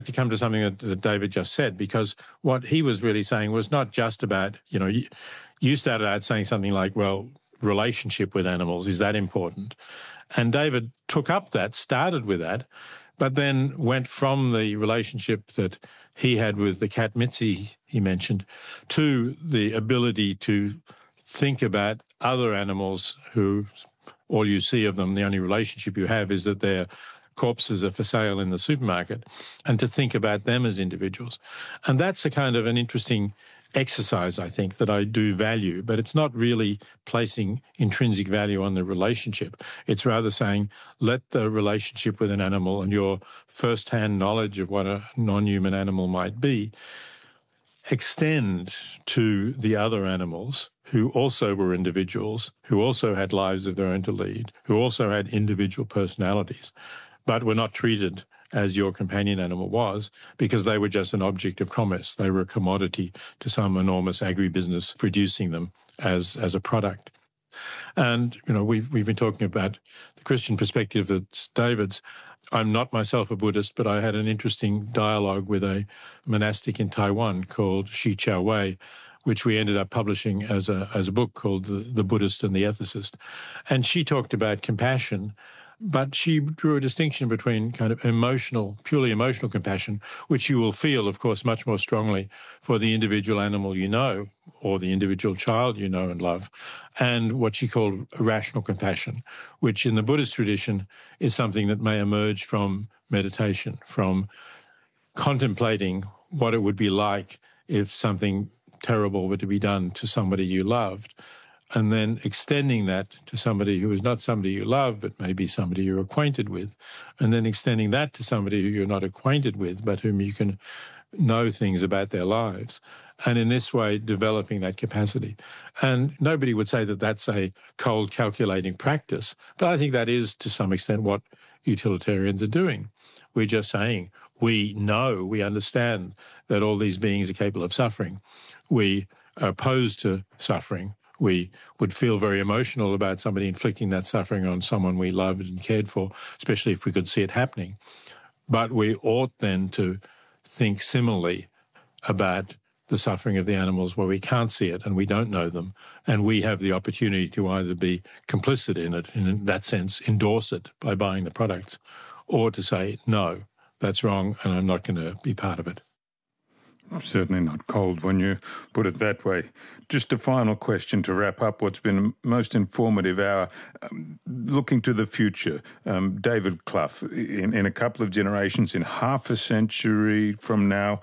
to come to something that David just said, because what he was really saying was not just about, you started out saying something like, well, relationship with animals, is that important? And David took up that, started with that, but then went from the relationship that he had with the cat Mitzi, he mentioned, to the ability to think about other animals who all you see of them, the only relationship you have is that their corpses are for sale in the supermarket, and to think about them as individuals. And that's a kind of an interesting exercise, I think, that I do value, but it's not really placing intrinsic value on the relationship. It's rather saying, let the relationship with an animal and your first-hand knowledge of what a non-human animal might be extend to the other animals who also were individuals, who also had lives of their own to lead, who also had individual personalities, but were not treated as your companion animal was, because they were just an object of commerce. They were a commodity to some enormous agribusiness producing them as a product. And, we've been talking about the Christian perspective that's David's. I'm not myself a Buddhist, but I had an interesting dialogue with a monastic in Taiwan called Shi Chao Wei, which we ended up publishing as a book called The Buddhist and the Ethicist. And she talked about compassion, but she drew a distinction between kind of purely emotional compassion, which you will feel, of course, much more strongly for the individual animal you know, or the individual child you know and love, and what she called rational compassion, which in the Buddhist tradition is something that may emerge from meditation, from contemplating what it would be like if something terrible were to be done to somebody you loved, and then extending that to somebody who is not somebody you love, but maybe somebody you're acquainted with, and then extending that to somebody who you're not acquainted with, but whom you can know things about their lives, and in this way developing that capacity. And nobody would say that that's a cold, calculating practice, but I think that is, to some extent, what utilitarians are doing. We're just saying, we know, we understand that all these beings are capable of suffering. We are opposed to suffering. We would feel very emotional about somebody inflicting that suffering on someone we loved and cared for, especially if we could see it happening. But we ought then to think similarly about the suffering of the animals where we can't see it and we don't know them, and we have the opportunity to either be complicit in it, and in that sense endorse it by buying the products, or to say, no, that's wrong and I'm not going to be part of it. Certainly not cold when you put it that way. Just a final question to wrap up what's been a most informative hour. Looking to the future, David Clough, in a couple of generations, in half a century from now,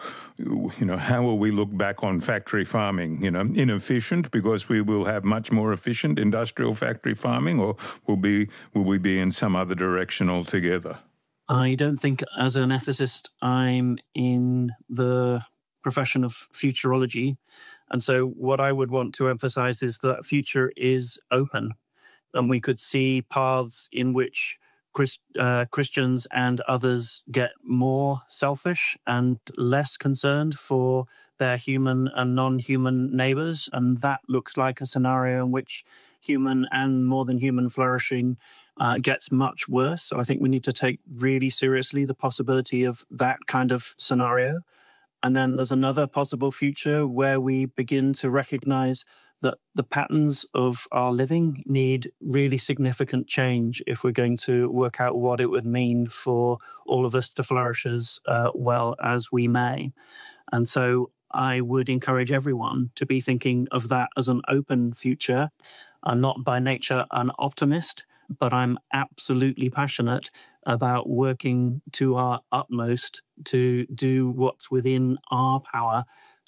how will we look back on factory farming? Inefficient because we will have much more efficient industrial factory farming, or will we be in some other direction altogether? I don't think, as an ethicist, I'm in the profession of futurology. And so what I would want to emphasize is that future is open. And we could see paths in which Christians and others get more selfish and less concerned for their human and non-human neighbors. And that looks like a scenario in which human and more than human flourishing gets much worse. So I think we need to take really seriously the possibility of that kind of scenario. And then there's another possible future where we begin to recognize that the patterns of our living need really significant change if we're going to work out what it would mean for all of us to flourish as well as we may. And so I would encourage everyone to be thinking of that as an open future. I'm not by nature an optimist, but I'm absolutely passionate about working to our utmost to do what's within our power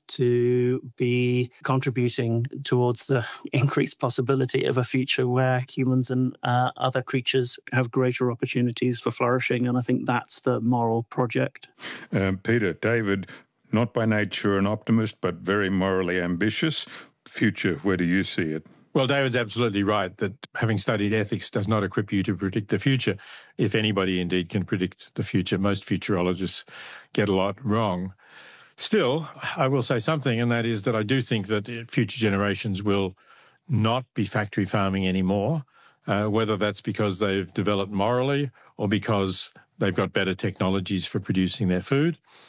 to be contributing towards the increased possibility of a future where humans and other creatures have greater opportunities for flourishing. And I think that's the moral project. Peter, David, not by nature an optimist, but very morally ambitious. Future, where do you see it? Well, David's absolutely right that having studied ethics does not equip you to predict the future. If anybody indeed can predict the future, most futurologists get a lot wrong. Still, I will say something, and that is that I do think that future generations will not be factory farming anymore, whether that's because they've developed morally or because They've got better technologies for producing their food.